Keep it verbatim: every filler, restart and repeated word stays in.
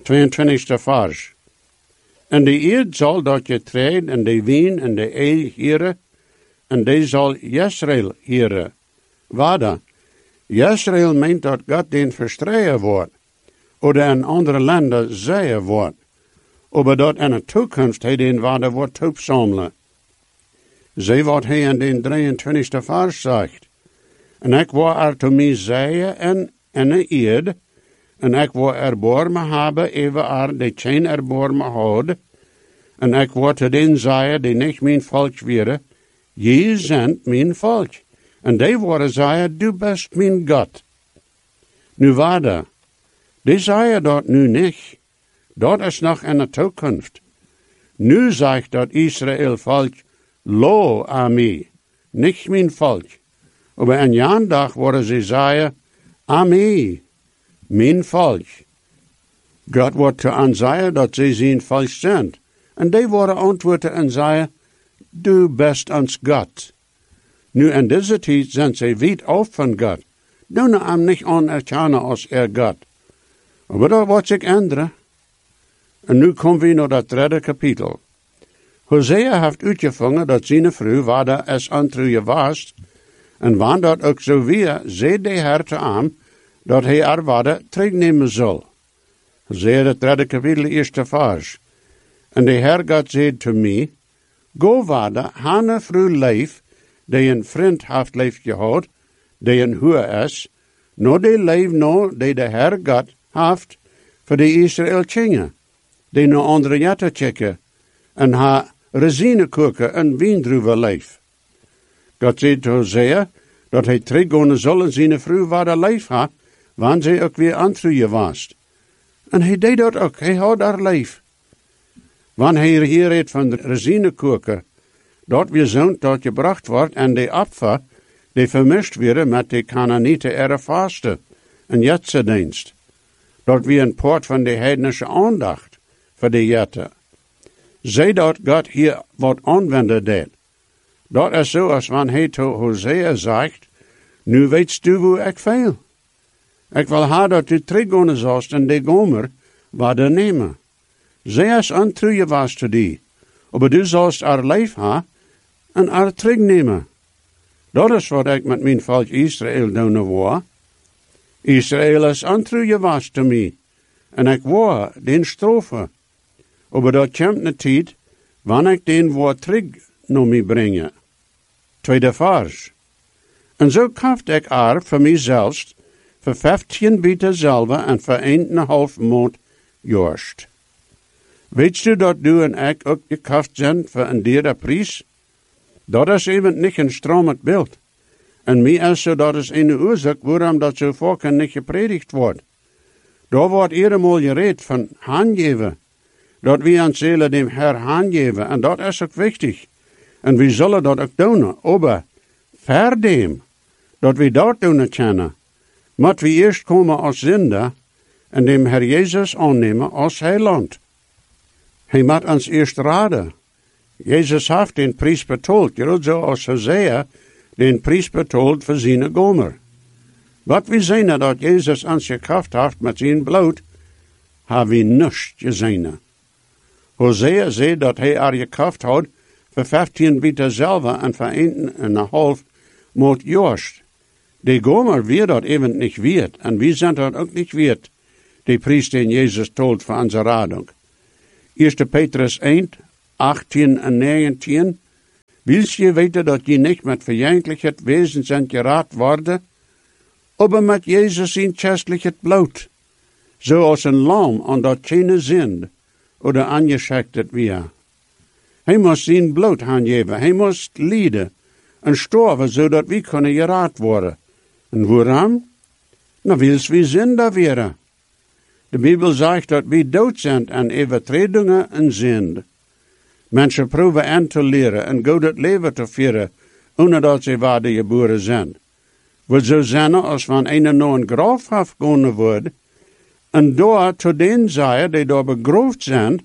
tweeëntwintigste vers. En de eerd zal dat je treed en de wien en de eil heren, en die zal Israël heren. Wada, Israël meent dat God den verstreien wordt, of in andere landen zeien wordt, aber dat in de toekomst hij den waarde wordt opzamelen. Zie wat hij in den drieëntwintigste vers zegt. En ik wil er te mij zeien en in de eerd, en ik wil erbarmen hebben even er die geen erbarmen houdt, en ik wil te den zeien die niet mijn volk wäre, je zendt mijn volk. En die worden zeien, du bist mijn God. Nu waarde, die zeien dat nu niet. Dat is nog in de toekomst. Nu zegt dat Israël volk, lo aan mij, niet mijn volk. Maar in jan dag worden ze zeien, aan mij, mijn volk. God wordt te aanzeien dat ze zijn volk zijn. En die worden antwoorden en zeien, du bist ons God. Nu in deze tijd zijn ze weit af van God. Doen hem niet anerkennen als er God. Maar dat wordt zich änderen. En nu komen we naar dat derde kapitel. Hosea heeft uitgevangen dat zijn vrouw waar dat es antruie was, en wanneer dat ook zo weer, zei de Heer te hem, dat hij er waarde terugnemen zal. Hosea dat derde kapitel, eerste vers. En de Heer God zei te mij, go waarde, hane vrouw leef, die een vriend heeft leef gehad, die een huur is, no die leef no, die de Heer God heeft, voor de Israël kingen, die no andere jatten checken, en ha rezinekoeken en wiendruwen leef. God zei te Hosea, dat hij teruggaan zal en zijn vrouw waar de leef ha, wanneer zij ook weer antruien was. En hij deed dat ook, hij had haar leef. Wanneer hij hier het van de rezinekoeken, dat weer zo'n dat gebracht wordt en de apfer, die vermischt werden met de Canaanieten er vasten, en jetsendienst. Dat weer een poort van de heidnische aandacht voor de jetten. Zij dat God hier wat aanwenden deed. Dat is zo als wanneer hij tot Hosea zegt, nu weet du hoe ik veel. Ik wil haar dat u teruggaan zalst en de gomer waarde nemen. Zij is antruie was te die, maar du zalst haar leef ha en haar terugnemen. Dat is wat ik met mijn volk Israël doen wil. Israël is antruie was te mij, en ik wil den strofen. Maar dat komt een tijd, wanneer ik den woord terug naar mij brengen. Tweede vers. En zo kaft ik er voor mijzelf, voor vijftien bieten zelve en voor een en een half maand jorst. Weet u dat du en ik ook gekaft zijn voor een derde prijs? Dat is even niet een stromend beeld. En mij is zo dat is een oorzaak waarom dat zo vaak niet gepredigd wordt. Daar wordt eenmaal gereed van handgeven. Dat we aan zullen dem Herr handgeven. En dat is ook wichtig. En we zullen dat ook doen. Maar ver dem, dat we dat doen kennen, moet we eerst komen als zinder en dem Herr Jezus aannemen als heiland. Hij moet ons eerst raden. Jezus heeft den prijs betaald, juist zo als Hosea den prijs betaald voor zijn gomer. Wat we zien dat Jezus ons gekraft heeft met zijn bloed, hebben we niets gezien. Hosea zei dat hij er gekraft had voor vijftien bieten zelf en voor een en een half moet jorst. De gomer weer dat even niet weet, en we zijn dat ook niet weet, de prijs den Jezus tolt voor onze radung. Eerste Petrus één, achttien en negentien. Wils je weten dat je niet met verjankelijkheid wezen zijn geraad worden, maar met Jezus zijn chestelijkheid bloot, zoals een lam aan dat geen zind, of aangeschikt het weer. Hij moest zijn bloot aangeven, hij moest lijden en sterven, zodat we kunnen geraad worden. En waarom? Nou, wils we zinder werden. De Bijbel zegt dat we dood zijn aan overtredingen en zind. Mensen proberen aan te leren en goed het leven te vieren, ohne dat ze waarde geboren zijn. Wil zo zijn als van een naar een graf afgegaan wordt, en daar tot den zij die daar begroofd zijn,